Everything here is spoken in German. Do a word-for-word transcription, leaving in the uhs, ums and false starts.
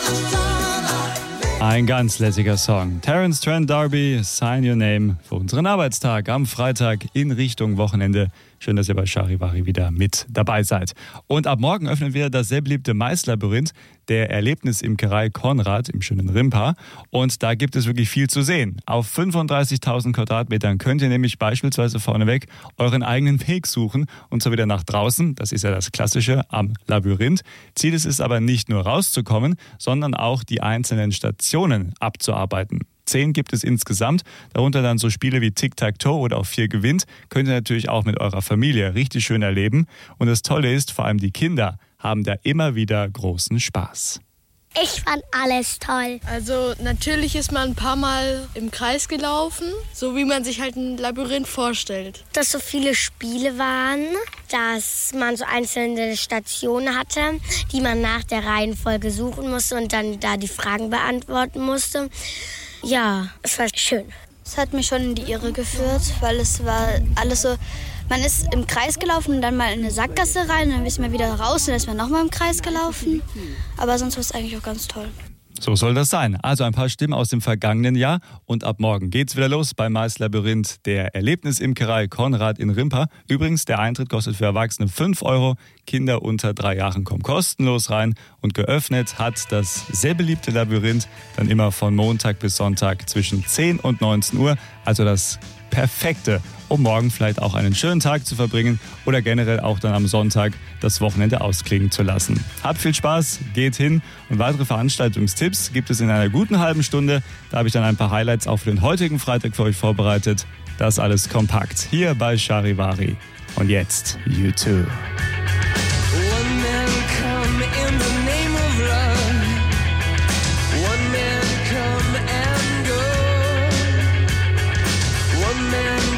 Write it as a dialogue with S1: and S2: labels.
S1: Ein ganz lässiger Song. Terence Trent D'Arby, Sign Your Name für unseren Arbeitstag am Freitag in Richtung Wochenende. Schön, dass ihr bei Charivari wieder mit dabei seid. Und ab morgen öffnen wir das sehr beliebte Maislabyrinth der Erlebnisimkerei Konrad im schönen Rimpa. Und da gibt es wirklich viel zu sehen. Auf fünfunddreißigtausend Quadratmetern könnt ihr nämlich beispielsweise vorneweg euren eigenen Weg suchen. Und zwar wieder nach draußen. Das ist ja das Klassische am Labyrinth. Ziel ist es aber nicht nur rauszukommen, sondern auch die einzelnen Stationen abzuarbeiten. Zehn gibt es insgesamt, darunter dann so Spiele wie Tic-Tac-Toe oder auch Vier gewinnt. Könnt ihr natürlich auch mit eurer Familie richtig schön erleben. Und das Tolle ist, vor allem die Kinder haben da immer wieder großen Spaß.
S2: Ich fand alles toll.
S3: Also natürlich ist man ein paar Mal im Kreis gelaufen, so wie man sich halt ein Labyrinth vorstellt.
S2: Dass so viele Spiele waren, dass man so einzelne Stationen hatte, die man nach der Reihenfolge suchen musste und dann da die Fragen beantworten musste. Ja, es war schön.
S4: Es hat mich schon in die Irre geführt, weil es war alles so, man ist im Kreis gelaufen und dann mal in eine Sackgasse rein, dann ist man wieder raus und dann ist man nochmal im Kreis gelaufen. Aber sonst war es eigentlich auch ganz toll.
S1: So soll das sein. Also ein paar Stimmen aus dem vergangenen Jahr und ab morgen geht's wieder los beim Maislabyrinth der Erlebnisimkerei Konrad in Rimpa. Übrigens, der Eintritt kostet für Erwachsene fünf Euro, Kinder unter drei Jahren kommen kostenlos rein und geöffnet hat das sehr beliebte Labyrinth dann immer von Montag bis Sonntag zwischen zehn und neunzehn Uhr. Also das Perfekte, um morgen vielleicht auch einen schönen Tag zu verbringen oder generell auch dann am Sonntag das Wochenende ausklingen zu lassen. Habt viel Spaß, geht hin und weitere Veranstaltungstipps gibt es in einer guten halben Stunde. Da habe ich dann ein paar Highlights auch für den heutigen Freitag für euch vorbereitet. Das alles kompakt hier bei Charivari. Und jetzt U zwei.